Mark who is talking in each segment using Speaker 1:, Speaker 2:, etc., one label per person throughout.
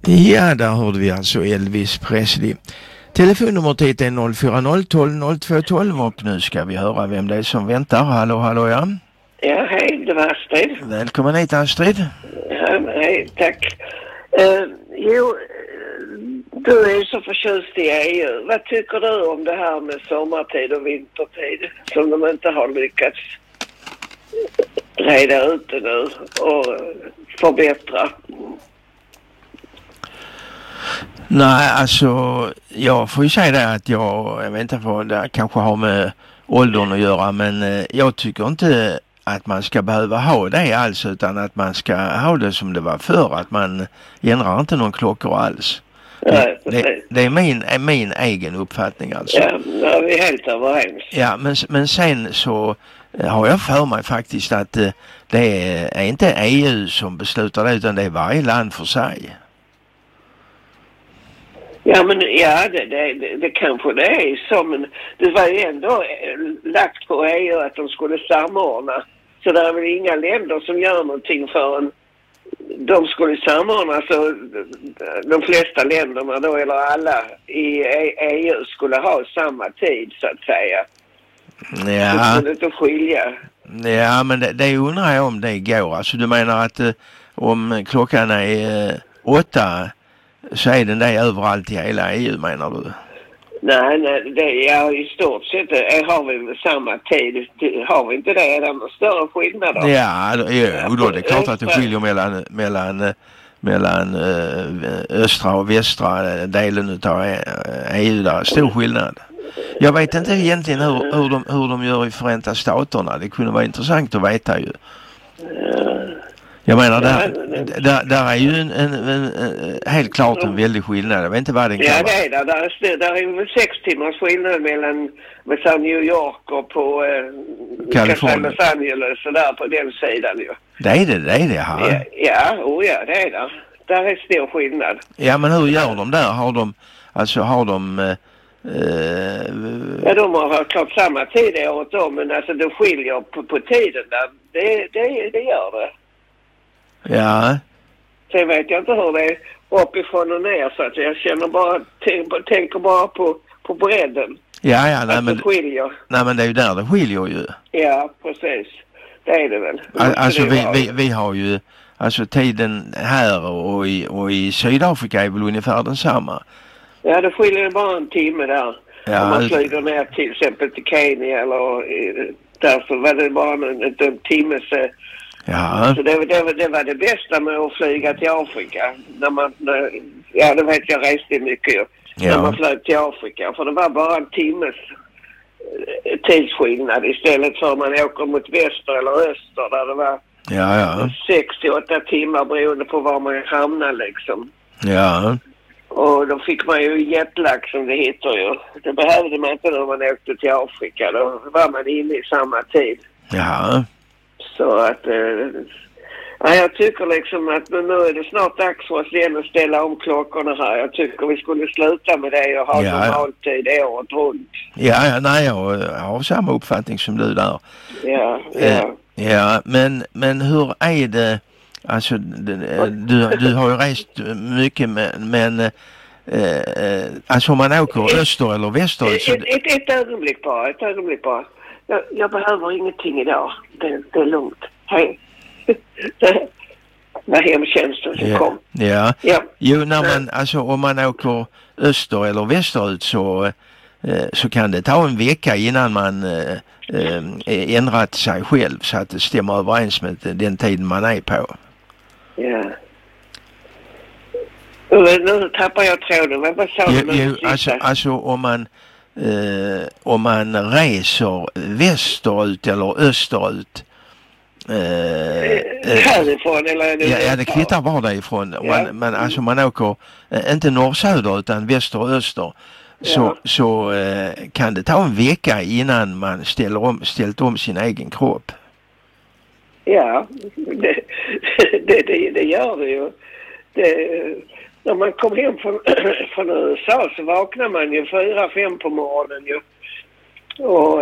Speaker 1: Ja, där hörde vi alltså Elvis Presley. Telefonnumret hit är 040 12 02 12 och nu ska vi höra vem det är som väntar. Hallå, ja.
Speaker 2: Ja, hej, det var Astrid.
Speaker 1: Välkommen hit, Astrid.
Speaker 2: Ja, hej, tack. Du är så förtjust i EU. Vad tycker du om det här med sommartid och vintertid som de inte har lyckats reda ut det nu och förbättra?
Speaker 1: Nej, alltså jag får ju säga det att jag vet inte vad det kanske har med åldern att göra, men jag tycker inte att man ska behöva ha det alls, utan att man ska ha det som det var förr, att man ändrar inte någon klockor alls. Det är min egen uppfattning alltså.
Speaker 2: Ja, vi är helt överens.
Speaker 1: Ja, men sen så har jag för mig faktiskt att det är inte EU som beslutar det, utan det är varje land för sig.
Speaker 2: Ja, men ja, det kanske det är så, men det var ju ändå lagt på EU att de skulle samordna. Så det är väl inga länder som gör någonting förrän de skulle samordna, så de flesta länderna då, eller alla i EU skulle ha samma tid så att säga.
Speaker 1: Ja.
Speaker 2: Så skulle det inte skilja.
Speaker 1: Ja, men det undrar jag om det går. Alltså du menar att om klockan är 8 så är den där överallt i hela EU, menar du?
Speaker 2: Nej, i stort sett har vi samma tid. Har vi inte det? Är det någon större skillnad då?
Speaker 1: Ja, då det är klart att det skiljer mellan östra och västra delen av EU. Där är stor skillnad. Jag vet inte egentligen hur de gör i Förenta Staterna. Det kunde vara intressant att veta ju. Jag menar, där är ju en helt klart en väldig skillnad. Jag vet inte vad den kan vara.
Speaker 2: Ja, där är väl 6 timmars skillnad mellan New York och på
Speaker 1: Kalifornien.
Speaker 2: Los Angeles och där på den sidan ju.
Speaker 1: Det är det här.
Speaker 2: Ja, det är det. Där är stor skillnad. Ja,
Speaker 1: men hur gör de där? Har de
Speaker 2: ja, de har klart samma tid året om, men alltså det skiljer på tiden där. Det gör det.
Speaker 1: Ja.
Speaker 2: Sen vet jag inte hur det är uppifrån och ner, så att jag känner bara, tänker bara på bredden.
Speaker 1: Ja, nej,
Speaker 2: men det skiljer.
Speaker 1: Nej, men det är ju där det skiljer ju.
Speaker 2: Ja, precis. Det är det väl.
Speaker 1: Alltså vi har ju, alltså tiden här och i Sydafrika är väl ungefär densamma.
Speaker 2: Ja, det skiljer bara en timme där.
Speaker 1: Ja,
Speaker 2: om man flyger ner till exempel till Kenya eller där, så var det bara en timmes.
Speaker 1: Ja.
Speaker 2: Så det var det bästa med att flyga till Afrika. Det vet jag, reste mycket ju. När man flög till Afrika. För det var bara en timmes tidsskillnad istället för man åker mot väster eller öster där det var 6-8 timmar beroende på var man hamnade liksom.
Speaker 1: Ja.
Speaker 2: Och då fick man ju jetlag som det heter ju. Det behövde man inte när man åkte till Afrika. Då var man inne i samma tid.
Speaker 1: Ja.
Speaker 2: Så att jag tycker liksom att nu är det snart dags för oss igen att ställa om klockorna här. Jag tycker vi skulle sluta med det och ha normaltid året runt. Ja,
Speaker 1: nej, jag har samma uppfattning som du där.
Speaker 2: Ja.
Speaker 1: Men hur är det? Alltså du har ju rest mycket, men alltså om man åker öster eller väster så...
Speaker 2: Ett ögonblick bara. Jag behöver ingenting idag. Det är lugnt. Hej. Det var hemtjänsten som kom.
Speaker 1: Ja. Jo, om man åker öster eller västerut så kan det ta en vecka innan man ändrat sig själv så att det stämmer överens med den tiden man är på.
Speaker 2: Ja. Nu tappar jag tråden. Vad sa du?
Speaker 1: Alltså om man reser västerut eller österut
Speaker 2: härifrån eller
Speaker 1: ja, det kvittar var därifrån. Men alltså man åker inte norr-söder utan väster och öster så kan det ta en vecka innan man ställt om sin egen kropp.
Speaker 2: Ja, det gör det ju. När man kom hem från USA så vaknar man ju 4-5 på morgonen ju. Och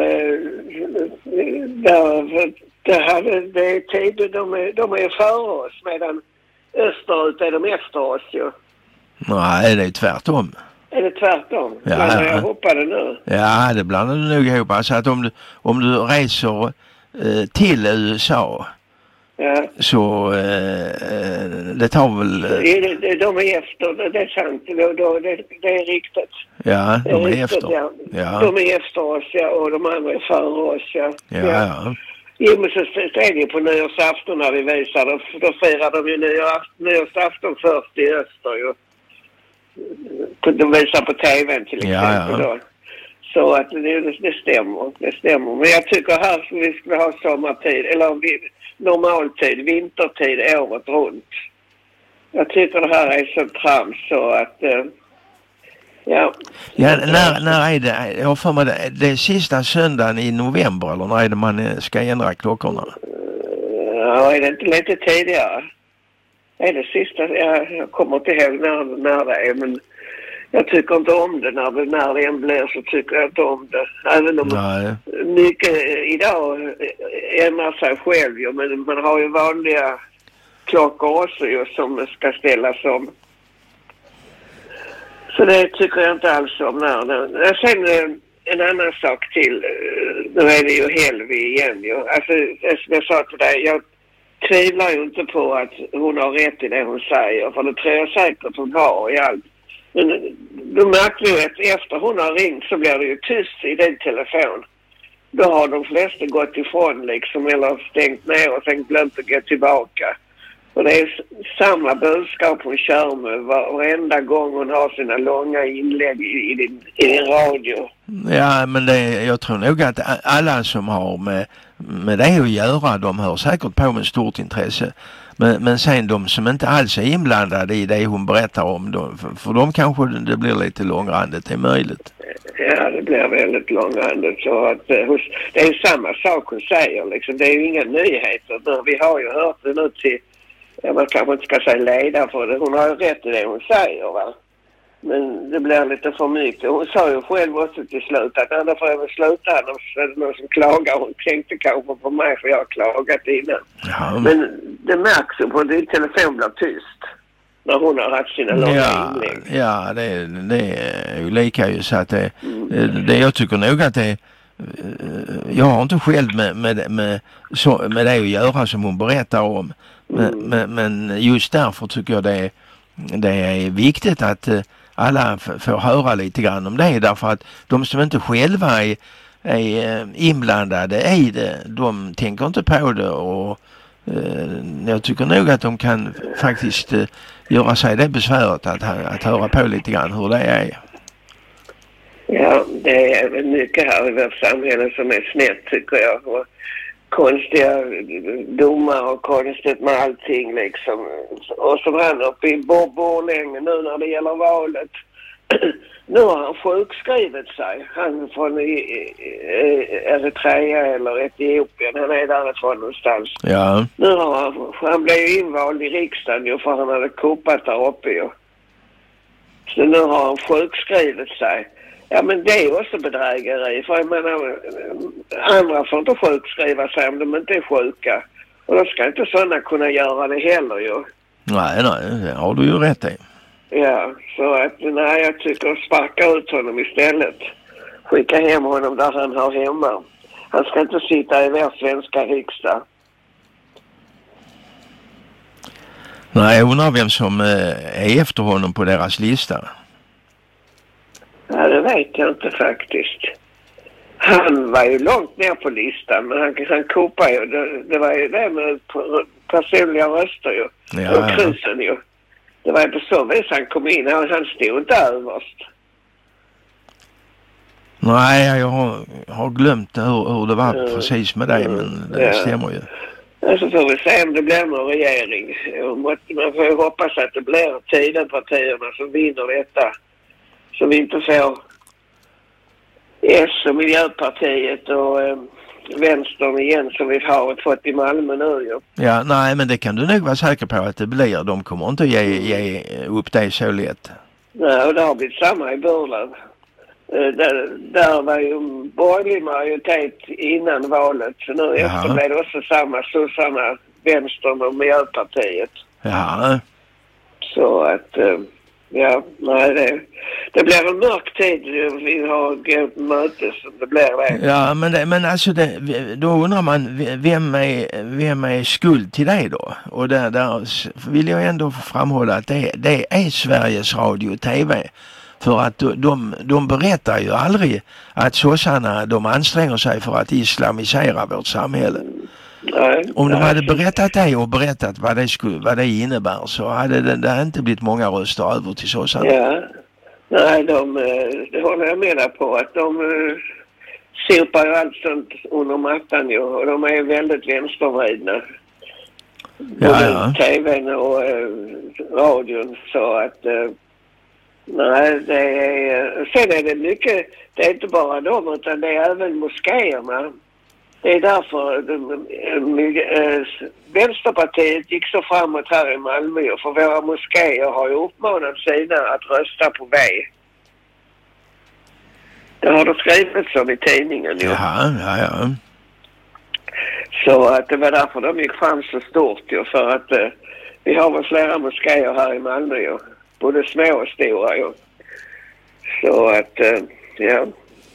Speaker 2: det är tider, de är före oss, medan österut är de efter oss ju.
Speaker 1: Nej, det är tvärtom.
Speaker 2: Är det tvärtom?
Speaker 1: Ja,
Speaker 2: Men jag hoppade nu.
Speaker 1: Ja, det blandar du nog ihop. Alltså att om du reser till USA så det tar väl...
Speaker 2: De är efter, det är sant. Det är riktigt.
Speaker 1: Ja, de är efter.
Speaker 2: Ja. De är efter oss, ja, och de andra är före oss, ja.
Speaker 1: Ja.
Speaker 2: Jo, men så är det på nyårsafton när vi visar. Då firar de ju nyårsafton först i öster ju. De visar på tvn till exempel då. Så att det stämmer. Men jag tycker här som vi skulle ha sommartid, eller normaltid, vintertid, året runt. Jag tycker det här är så trams så att... Ja,
Speaker 1: när är det? Jag har för mig det är sista söndagen i november, eller när är det man ska ändra klockorna?
Speaker 2: Ja, är det inte lite tidigare? Är det sista? Jag kommer inte ihåg när det är, men jag tycker inte om det. När det än blir så tycker jag inte om det. Även om mycket idag ändrar sig själv ju, men man har ju vanliga klockor också ju, som ska ställas om. Så det tycker jag inte alls om. Sen en annan sak till. Nu är det ju Helvi igen ju. Alltså, som jag sa till dig, jag tvivlar ju inte på att hon har rätt i det hon säger. För det tror jag säkert hon har i allt. Men du märker ju att efter hon har ringt så blir det ju tyst i din telefon. Då har de flesta gått ifrån liksom, eller stängt ner och sen glömt att gå tillbaka. Och det är samma budskap hon kör med varenda gång hon har sina långa inlägg i din radio.
Speaker 1: Ja, men jag tror nog att alla som har med det att göra, de hör säkert på med stort intresse. Men sen de som inte alls är inblandade i det hon berättar om, för de kanske det blir lite långrandigt, det är möjligt.
Speaker 2: Ja, det blir väldigt långrandigt. Så att, det är ju samma sak hon säger. Liksom. Det är ju inga nyheter. Vi har ju hört det nu till... Man kanske inte ska säga leda för det. Hon har ju rätt i det hon säger, va? Men det blir lite för mycket. Hon sa ju själv också till slut att då får jag väl sluta. Annars är det någon som klagar. Hon tänkte kanske på mig för jag har klagat innan. Ja. Men det märks ju på att din telefon blir tyst när hon har haft sina långa inlägg.
Speaker 1: Ja, det är ju lika ju så att det jag tycker nog att det jag har inte själv med det att göra som hon berättar om. Men just därför tycker jag det är viktigt att alla får höra lite grann om det. Därför att de som inte själva är inblandade i det, de tänker inte på det. Och jag tycker nog att de kan faktiskt göra sig det besväret att höra på lite grann hur det är.
Speaker 2: Ja, det är väl mycket här i vårt samhälle som är snett tycker jag. Och konstiga domar och konstigt med allting liksom. Och som han uppe i Borlänge nu när det gäller valet. Nu har han sjukskrivit sig. Han från Eritrea eller Etiopien. Han är därifrån någonstans. Ja. Nu har han blev ju invald i riksdagen ju för han hade kuppat där uppe ju. Så nu har han sjukskrivit sig. Ja, men det är också bedrägeri. För jag menar, andra får inte sjukskriva sig om de inte är sjuka. Och då ska inte sådana kunna göra det heller ju.
Speaker 1: Nej, det har du ju rätt i.
Speaker 2: Ja, så att jag tycker sparka ut honom istället. Skicka hem honom där han hör hemma. Han ska inte sitta i vår svenska riksdag.
Speaker 1: Nej, jag undrar vem som är efter honom på deras lista.
Speaker 2: Ja, det vet jag inte faktiskt. Han var ju långt ner på listan, men han kopade ju. Det var ju det med personliga röster ju. Ja, och kryssen ju. Det var på så vis han kom in. Han stod inte överst.
Speaker 1: Nej, jag har glömt hur det var precis med dig, men det stämmer ju.
Speaker 2: Så får vi se om det blir någon regering. Man får ju hoppas att det blir Tidöpartierna som vinner detta. Så vi inte får S och Miljöpartiet och Vänstern igen som vi har fått i Malmö nu.
Speaker 1: Ja, nej, men det kan du nog vara säker på att det blir. De kommer inte ge upp dig så lätt.
Speaker 2: Nej, och det har blivit samma i Burlöv. Där var ju en borgerlig majoritet innan valet. Så nu efter blev det också samma sossarna, Vänstern och Miljöpartiet.
Speaker 1: Ja.
Speaker 2: Så att... Ja, nej det blir en mörk tid vi har gått möte som det blir det.
Speaker 1: Ja, men alltså då undrar man vem är skuld till det då? Och där vill jag ändå framhålla att det är Sveriges Radio och TV. För att de berättar ju aldrig att sossarna de anstränger sig för att islamisera vårt samhälle.
Speaker 2: Nej,
Speaker 1: om de hade berättat det och berättat vad det innebär så hade det inte blivit många röster över till sossarna.
Speaker 2: Ja, nej det håller jag med dig på att de sopar ju allt sånt under mattan ju och de är väldigt vänstervridna.
Speaker 1: Ja.
Speaker 2: TVn och radion så att nej sen är det mycket, det är inte bara dem utan det är även moskéerna. Det är därför Vänsterpartiet gick så framåt här i Malmö och för våra moskéer har ju uppmanat sina att rösta på V. Det har det skrivits om i tidningen ju.
Speaker 1: Ja.
Speaker 2: Så att det var därför de gick fram så stort ju för att vi har väl flera moskéer här i Malmö ju. Både små och stora ju. Så att ja.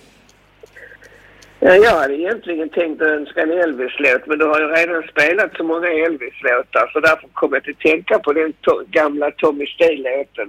Speaker 2: Ja, jag hade egentligen tänkt att önska en Elvis-låt men du har ju redan spelat så många Elvis-låtar så därför kommer jag att tänka på den gamla Tommy Steele-låten.